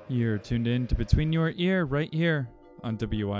You're tuned in to Between Your Ear right here on WI.